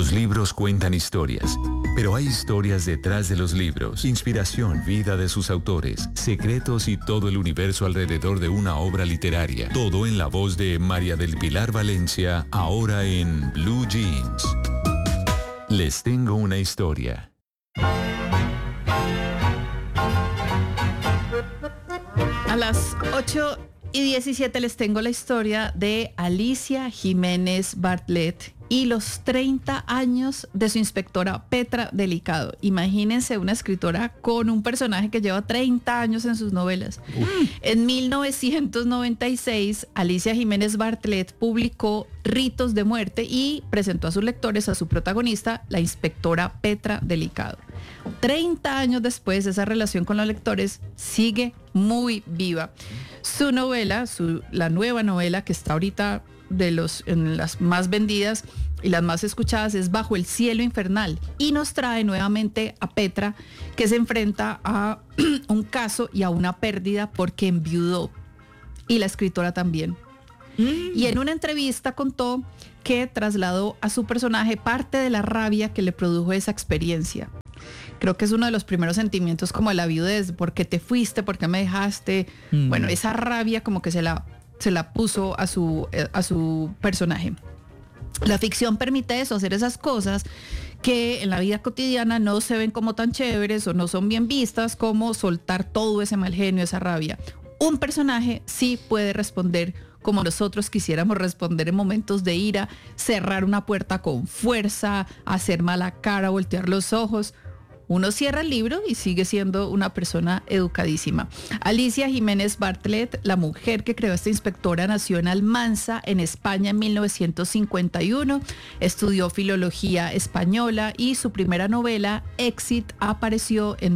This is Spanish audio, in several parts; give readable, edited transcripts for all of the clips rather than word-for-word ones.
Los libros cuentan historias, pero hay historias detrás de los libros. Inspiración, vida de sus autores, secretos y todo el universo alrededor de una obra literaria. Todo en la voz de María del Pilar Valencia, ahora en Blue Jeans. Les tengo una historia. A las 8:17 les tengo la historia de Alicia Jiménez Bartlett y los 30 años de su inspectora Petra Delicado. Imagínense una escritora con un personaje que lleva 30 años en sus novelas. En 1996, Alicia Jiménez Bartlett publicó Ritos de Muerte y presentó a sus lectores a su protagonista, la inspectora Petra Delicado. 30 años después, esa relación con los lectores sigue muy viva. Su novela, la nueva novela que está ahorita en las más vendidas y las más escuchadas, es Bajo el cielo infernal, y nos trae nuevamente a Petra, que se enfrenta a un caso y a una pérdida porque enviudó, y la escritora también. Y en una entrevista contó que trasladó a su personaje parte de la rabia que le produjo esa experiencia. Creo que es uno de los primeros sentimientos, como la viudez: ¿por qué te fuiste? ¿Por qué me dejaste? Bueno, esa rabia como que se la puso a su personaje. La ficción permite eso, hacer esas cosas que en la vida cotidiana no se ven como tan chéveres o no son bien vistas, como soltar todo ese mal genio, esa rabia. Un personaje sí puede responder como nosotros quisiéramos responder en momentos de ira: cerrar una puerta con fuerza, hacer mala cara, voltear los ojos. Uno cierra el libro y sigue siendo una persona educadísima. Alicia Jiménez Bartlett, la mujer que creó esta inspectora, nació en Almansa, en España, en 1951. Estudió filología española y su primera novela, Exit, apareció en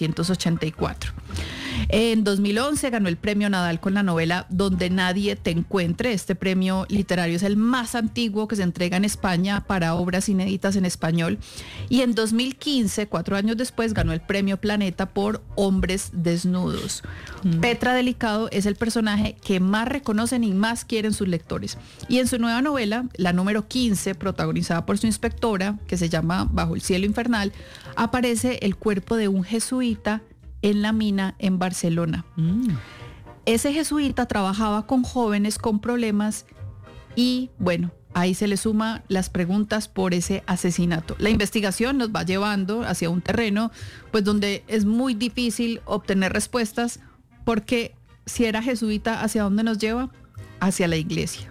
1984. En 2011 ganó el premio Nadal con la novela Donde nadie te encuentre. Este premio literario es el más antiguo que se entrega en España para obras inéditas en español. Y en 2015, 4 años después, ganó el premio Planeta por Hombres Desnudos. Petra Delicado es el personaje que más reconocen y más quieren sus lectores. Y en su nueva novela, la número 15, protagonizada por su inspectora, que se llama Bajo el cielo infernal, aparece el cuerpo de un jesuita en la mina en Barcelona. Ese jesuita trabajaba con jóvenes con problemas y, bueno, ahí se le suma las preguntas por ese asesinato. La investigación nos va llevando hacia un terreno pues donde es muy difícil obtener respuestas, porque si era jesuita, ¿hacia dónde nos lleva? Hacia la iglesia.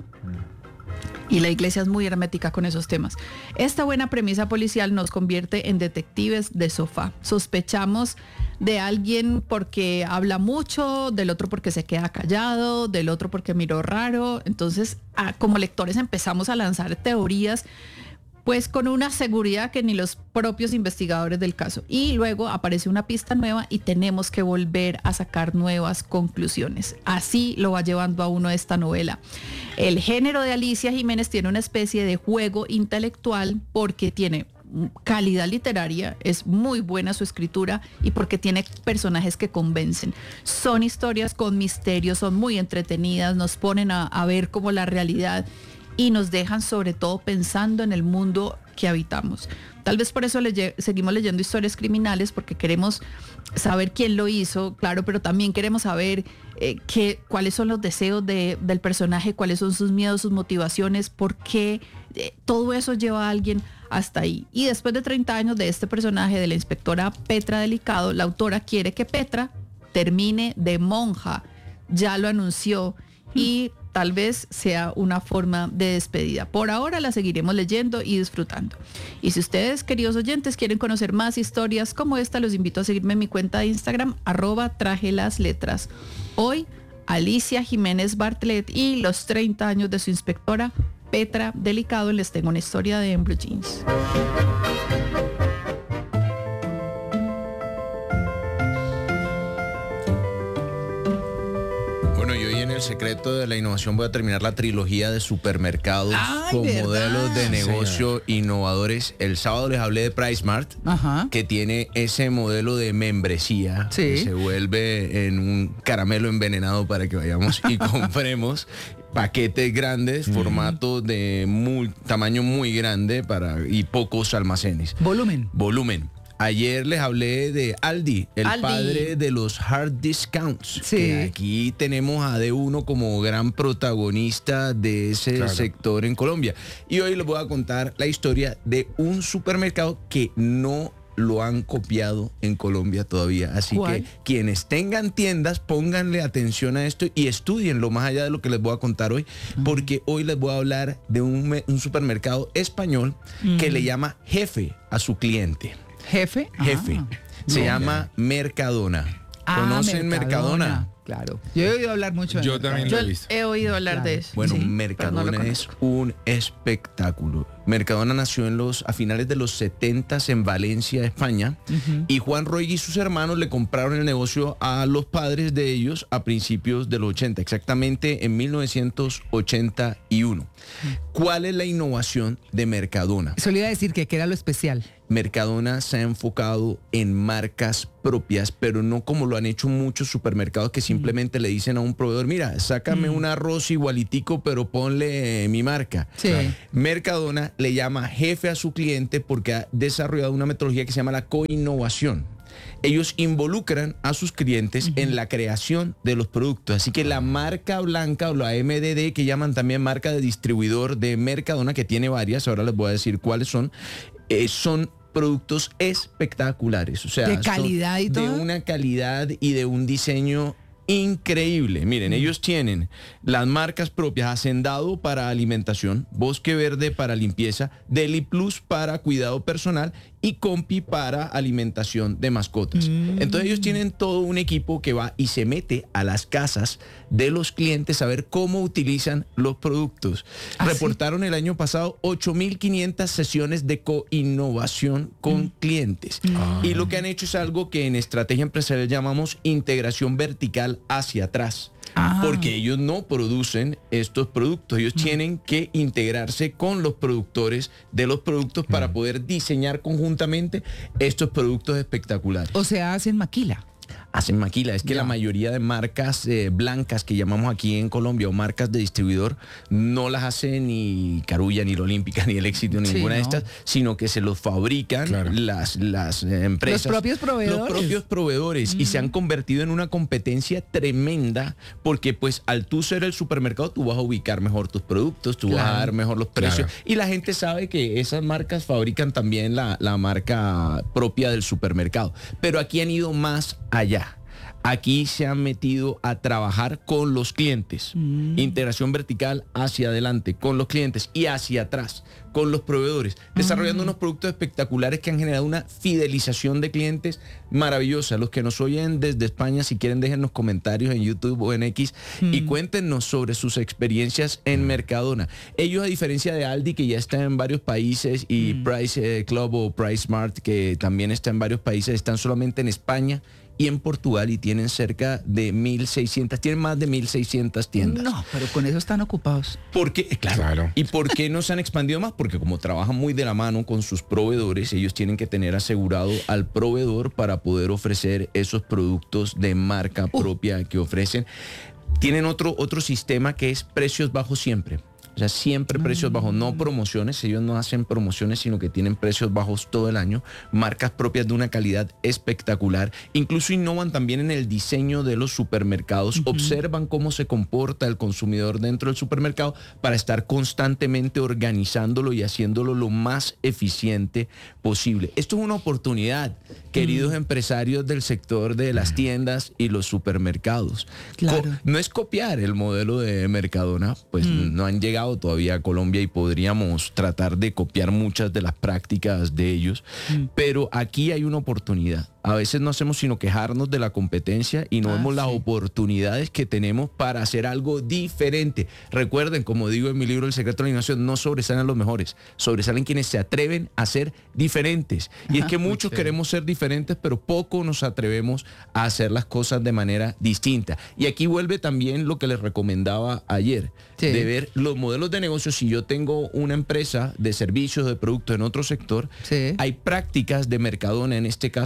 Y la iglesia es muy hermética con esos temas. Esta buena premisa policial nos convierte en detectives de sofá. Sospechamos de alguien porque habla mucho, del otro porque se queda callado, del otro porque miró raro. Entonces, como lectores empezamos a lanzar teorías, pues con una seguridad que ni los propios investigadores del caso. Y luego aparece una pista nueva y tenemos que volver a sacar nuevas conclusiones. Así lo va llevando a uno esta novela. El género de Alicia Jiménez tiene una especie de juego intelectual porque tiene calidad literaria, es muy buena su escritura y porque tiene personajes que convencen. Son historias con misterios, son muy entretenidas, nos ponen a ver como la realidad y nos dejan sobre todo pensando en el mundo que habitamos. Tal vez por eso seguimos leyendo historias criminales, porque queremos saber quién lo hizo, claro, pero también queremos saber cuáles son los deseos del personaje, cuáles son sus miedos, sus motivaciones, por qué todo eso lleva a alguien hasta ahí. Y después de 30 años de este personaje, de la inspectora Petra Delicado, la autora quiere que Petra termine de monja. Ya lo anunció y tal vez sea una forma de despedida. Por ahora la seguiremos leyendo y disfrutando. Y si ustedes, queridos oyentes, quieren conocer más historias como esta, los invito a seguirme en mi cuenta de Instagram, @trajelasletras. Hoy, Alicia Jiménez Bartlett y los 30 años de su inspectora Petra Delicado. Les tengo una historia de Blue Jeans. El secreto de la innovación voy a terminar la trilogía de supermercados con modelos de negocio innovadores. El sábado les hablé de PriceSmart, que tiene ese modelo de membresía que se vuelve en un caramelo envenenado para que vayamos y compremos. paquetes grandes, formato de tamaño muy grande y pocos almacenes. Volumen. Ayer les hablé de Aldi, el padre de los hard discounts. Sí. Que aquí tenemos a D1 como gran protagonista de ese sector en Colombia. Y hoy les voy a contar la historia de un supermercado que no lo han copiado en Colombia todavía. Así que quienes tengan tiendas, pónganle atención a esto y estudienlo más allá de lo que les voy a contar hoy, porque hoy les voy a hablar de un supermercado español que le llama jefe a su cliente. ¿Jefe? Se llama Mercadona. ¿Conocen Mercadona? Claro. Yo he oído hablar mucho de Yo también lo he visto. He oído hablar de eso. Bueno, Mercadona es un espectáculo. Mercadona nació a finales de los 70s en Valencia, España, y Juan Roig y sus hermanos le compraron el negocio a los padres de ellos a principios de los 80, exactamente en 1981. ¿Cuál es la innovación de Mercadona? Eso le iba a decir que era lo especial. Mercadona se ha enfocado en marcas propias, pero no como lo han hecho muchos supermercados que simplemente le dicen a un proveedor, mira, sácame un arroz igualitico, pero ponle mi marca. Sí. Mercadona le llama jefe a su cliente porque ha desarrollado una metodología que se llama la coinnovación. Ellos involucran a sus clientes en la creación de los productos. Así que la marca blanca o la MDD, que llaman también marca de distribuidor de Mercadona, que tiene varias, ahora les voy a decir cuáles son productos espectaculares. O sea, de calidad y todo. De una calidad y de un diseño increíble. Miren, ellos tienen las marcas propias: Hacendado para alimentación, Bosque Verde para limpieza, Deli Plus para cuidado personal y Compi para alimentación de mascotas. Entonces ellos tienen todo un equipo que va y se mete a las casas de los clientes a ver cómo utilizan los productos. Reportaron el año pasado 8.500 sesiones de coinnovación con clientes. Y lo que han hecho es algo que en estrategia empresarial llamamos integración vertical hacia atrás. Porque ellos no producen estos productos, ellos tienen que integrarse con los productores de los productos para poder diseñar conjuntamente estos productos espectaculares. O sea, hacen maquila. Hacen maquila. Es que la mayoría de marcas blancas que llamamos aquí en Colombia o marcas de distribuidor no las hace ni Carulla, ni la Olímpica, ni el Éxito, ninguna de estas, sino que se los fabrican las empresas. Los propios proveedores. Los propios proveedores. Y se han convertido en una competencia tremenda porque pues al tú ser el supermercado tú vas a ubicar mejor tus productos, tú vas a dar mejor los precios. Y la gente sabe que esas marcas fabrican también la marca propia del supermercado. Pero aquí han ido más allá. Aquí se han metido a trabajar con los clientes. Integración vertical hacia adelante con los clientes y hacia atrás con los proveedores, desarrollando unos productos espectaculares que han generado una fidelización de clientes maravillosa. Los que nos oyen desde España, si quieren, déjennos comentarios en YouTube o en X y cuéntenos sobre sus experiencias en Mercadona. Ellos, a diferencia de Aldi, que ya está en varios países, y Price Club o Price Smart, que también está en varios países, están solamente en España y en Portugal y tienen cerca de 1.600, tienen más de 1.600 tiendas. No, pero con eso están ocupados. Porque, claro. ¿Y por qué no se han expandido más? Porque como trabajan muy de la mano con sus proveedores, ellos tienen que tener asegurado al proveedor para poder ofrecer esos productos de marca propia que ofrecen. Tienen otro sistema que es precios bajos siempre. O sea, siempre precios bajos, no promociones. Ellos no hacen promociones, sino que tienen precios bajos todo el año. Marcas propias de una calidad espectacular. Incluso innovan también en el diseño de los supermercados. Observan cómo se comporta el consumidor dentro del supermercado para estar constantemente organizándolo y haciéndolo lo más eficiente posible. Esto es una oportunidad, queridos empresarios del sector de las tiendas y los supermercados. Claro. No es copiar el modelo de Mercadona, pues no han llegado todavía a Colombia y podríamos tratar de copiar muchas de las prácticas de ellos, pero aquí hay una oportunidad. A veces no hacemos sino quejarnos de la competencia y no vemos las oportunidades que tenemos para hacer algo diferente. Recuerden, como digo en mi libro El secreto de la innovación, no sobresalen los mejores, sobresalen quienes se atreven a ser diferentes. Y es que muchos queremos ser diferentes, pero poco nos atrevemos a hacer las cosas de manera distinta. Y aquí vuelve también lo que les recomendaba ayer, de ver los modelos de negocio. Si yo tengo una empresa de servicios, de productos en otro sector, hay prácticas de Mercadona en este caso que podemos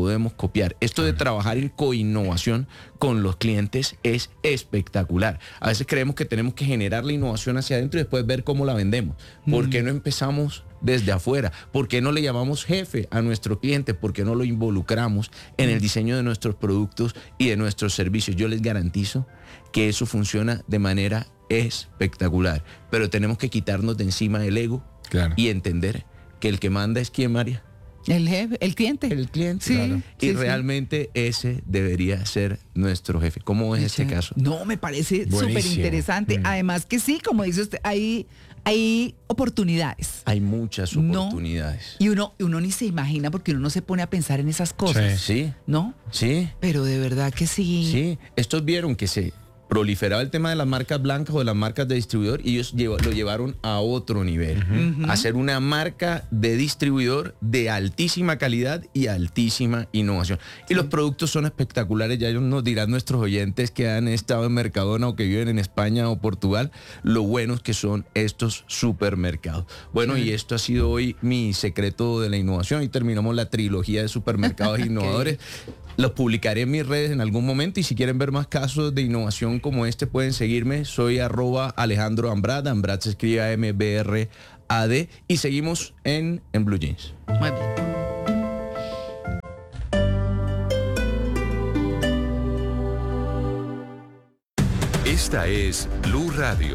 podemos copiar. Esto de trabajar en coinnovación con los clientes es espectacular. A veces creemos que tenemos que generar la innovación hacia adentro y después ver cómo la vendemos. ¿Por qué no empezamos desde afuera? ¿Por qué no le llamamos jefe a nuestro cliente? ¿Por qué no lo involucramos en el diseño de nuestros productos y de nuestros servicios? Yo les garantizo que eso funciona de manera espectacular, pero tenemos que quitarnos de encima el ego y entender que el que manda es quién, María. El jefe, el cliente. El cliente. Sí, Claro. Y sí, realmente ese debería ser nuestro jefe. ¿Cómo es este caso? No, me parece Buenísimo. súper interesante. Además que sí, como dice usted, hay oportunidades. Hay muchas oportunidades. Y uno ni se imagina porque uno no se pone a pensar en esas cosas. Sí. ¿No? Sí. Pero de verdad que sí. Sí. Estos vieron que se proliferaba el tema de las marcas blancas o de las marcas de distribuidor y ellos lo llevaron a otro nivel. Hacer una marca de distribuidor de altísima calidad y altísima innovación. Y los productos son espectaculares. Ya ellos nos dirán, nuestros oyentes que han estado en Mercadona o que viven en España o Portugal, lo buenos que son estos supermercados. Bueno, y esto ha sido hoy mi secreto de la innovación y terminamos la trilogía de supermercados innovadores. Los publicaré en mis redes en algún momento y si quieren ver más casos de innovación como este pueden seguirme. Soy @Alejandro Ambrad. Ambrad se escribe AMBRAD y seguimos en Blue Jeans. Muy bien. Esta es Blue Radio.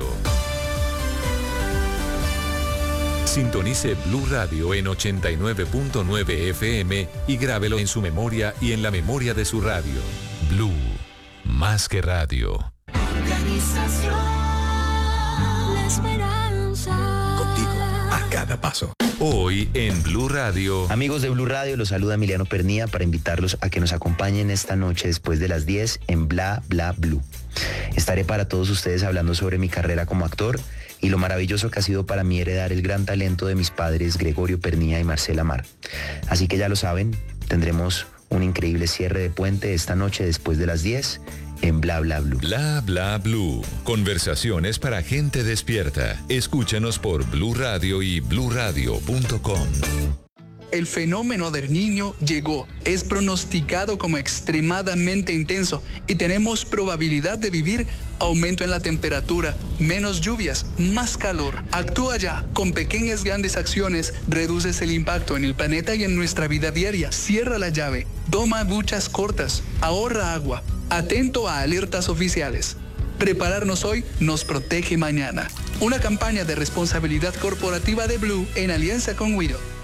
Sintonice Blue Radio en 89.9 FM y grábelo en su memoria y en la memoria de su radio. Blue, más que radio. Organización La Esperanza. Contigo, a cada paso. Hoy en Blue Radio. Amigos de Blue Radio, los saluda Emiliano Pernía para invitarlos a que nos acompañen esta noche después de las 10 en Bla Bla Blue. Estaré para todos ustedes hablando sobre mi carrera como actor y lo maravilloso que ha sido para mí heredar el gran talento de mis padres Gregorio Pernía y Marcela Mar. Así que ya lo saben, tendremos un increíble cierre de puente esta noche después de las 10 en Bla Bla Blue. Bla Bla Blue. Conversaciones para gente despierta. Escúchanos por Blue Radio y bluradio.com. El fenómeno del Niño llegó, es pronosticado como extremadamente intenso y tenemos probabilidad de vivir aumento en la temperatura, menos lluvias, más calor. Actúa ya, con pequeñas grandes acciones reduces el impacto en el planeta y en nuestra vida diaria. Cierra la llave, toma duchas cortas, ahorra agua, atento a alertas oficiales. Prepararnos hoy nos protege mañana. Una campaña de responsabilidad corporativa de Blue en alianza con Wido.